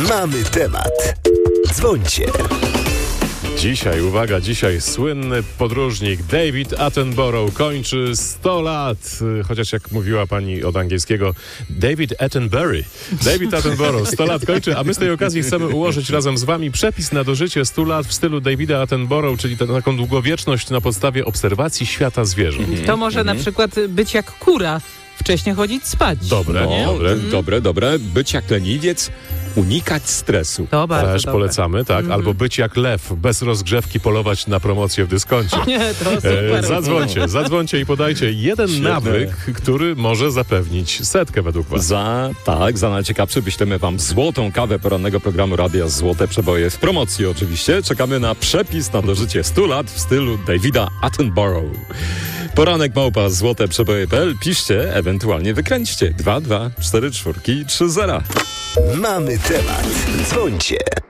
Mamy temat. Dzwońcie. Dzisiaj słynny podróżnik David Attenborough kończy 100 lat. Chociaż jak mówiła pani od angielskiego, David Attenbury. David Attenborough 100 lat kończy, a my z tej okazji chcemy ułożyć razem z wami przepis na dożycie 100 lat w stylu Davida Attenborough, czyli taką długowieczność na podstawie obserwacji świata zwierząt. To może na przykład być jak kura. Wcześniej chodzić spać. Dobre. Być jak leniwiec, unikać stresu. To bardzo Też dobre. polecamy, tak? Albo być jak lew, bez rozgrzewki polować na promocję w dyskoncie. Nie, to super. Zadzwońcie i podajcie jeden nawyk, który może zapewnić 100 według was. Za najciekawszy wyślemy wam złotą kawę porannego programu Radia Złote Przeboje w promocji oczywiście. Czekamy na przepis na dożycie 100 lat w stylu Davida Attenborough. Poranek @ złoteprzeboje.pl. Piszcie, ewentualnie wykręćcie 22443 0. Mamy temat. Dzwońcie.